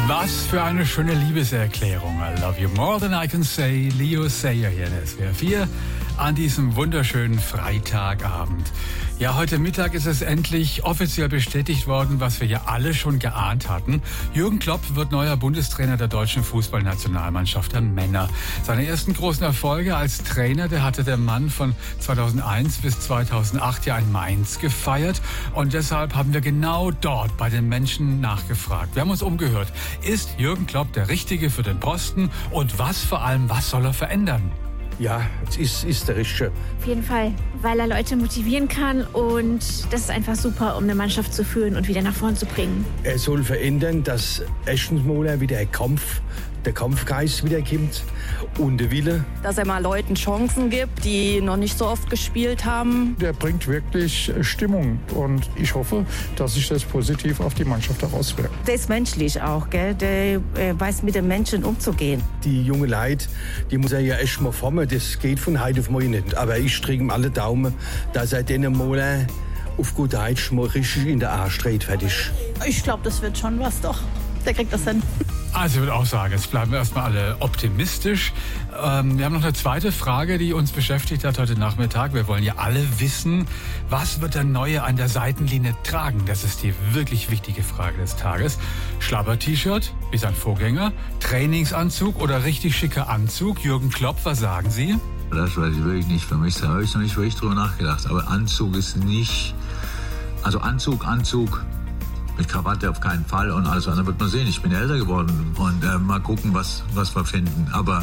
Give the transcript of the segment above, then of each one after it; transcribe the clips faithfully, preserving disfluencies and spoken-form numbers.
Was für eine schöne Liebeserklärung. I love you more than I can say. Leo Sayer hier in S W R vier an diesem wunderschönen Freitagabend. Ja, heute Mittag ist es endlich offiziell bestätigt worden, was wir ja alle schon geahnt hatten. Jürgen Klopp wird neuer Bundestrainer der deutschen Fußballnationalmannschaft der Männer. Seine ersten großen Erfolge als Trainer, der hatte der Mann von zweitausendeins bis zweitausendacht ja in Mainz gefeiert. Und deshalb haben wir genau dort bei den Menschen nachgefragt. Wir haben uns umgehört. Ist Jürgen Klopp der Richtige für den Posten? Und was vor allem, was soll er verändern? Ja, es ist, ist der Richtige. Auf jeden Fall, weil er Leute motivieren kann und das ist einfach super, um eine Mannschaft zu führen und wieder nach vorn zu bringen. Er soll verändern, dass erstens mal wieder ein Kampf, der Kampfgeist wiederkommt und der Wille. Dass er mal Leuten Chancen gibt, die noch nicht so oft gespielt haben. Der bringt wirklich Stimmung und ich hoffe, dass sich das positiv auf die Mannschaft auswirkt. Der ist menschlich auch, gell? Der äh, weiß mit den Menschen umzugehen. Die junge Leute, die muss er ja erst mal formen, das geht von heute auf morgen nicht. Aber ich drücke ihm alle Daumen, dass er denen mal auf gut Deutsch mal richtig in der Arsch dreht, fertig. Ich glaube, das wird schon was, doch. Der kriegt das hin. Also ich würde auch sagen, jetzt bleiben wir erstmal alle optimistisch. Ähm, wir haben noch eine zweite Frage, die uns beschäftigt hat heute Nachmittag. Wir wollen ja alle wissen, was wird der Neue an der Seitenlinie tragen? Das ist die wirklich wichtige Frage des Tages. Schlabber-T-Shirt, wie sein Vorgänger, Trainingsanzug oder richtig schicker Anzug? Jürgen Klopp, was sagen Sie? Das weiß ich wirklich nicht. Für mich habe ich noch nicht wirklich drüber nachgedacht. Aber Anzug ist nicht... Also Anzug, Anzug... Mit Krawatte auf keinen Fall und alles andere wird man sehen. Ich bin älter geworden und äh, mal gucken, was, was wir finden. Aber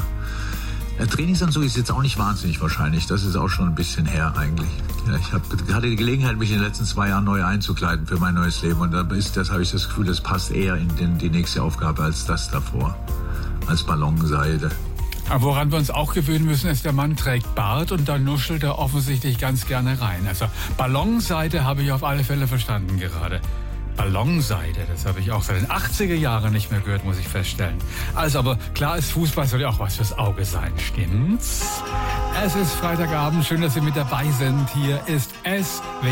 der Trainingsanzug ist jetzt auch nicht wahnsinnig wahrscheinlich. Das ist auch schon ein bisschen her eigentlich. Ja, ich hab, hatte die Gelegenheit, mich in den letzten zwei Jahren neu einzukleiden für mein neues Leben. Und da ist, das habe ich das Gefühl, das passt eher in den, die nächste Aufgabe als das davor. Als Ballonseide. Aber woran wir uns auch gewöhnen müssen, ist, der Mann trägt Bart und da nuschelt er offensichtlich ganz gerne rein. Also Ballonseide habe ich auf alle Fälle verstanden gerade. Ballonseide, das habe ich auch seit den achtziger Jahren nicht mehr gehört, muss ich feststellen. Also, aber klar ist, Fußball soll ja auch was fürs Auge sein, stimmt's? Es ist Freitagabend, schön, dass Sie mit dabei sind. Hier ist S W R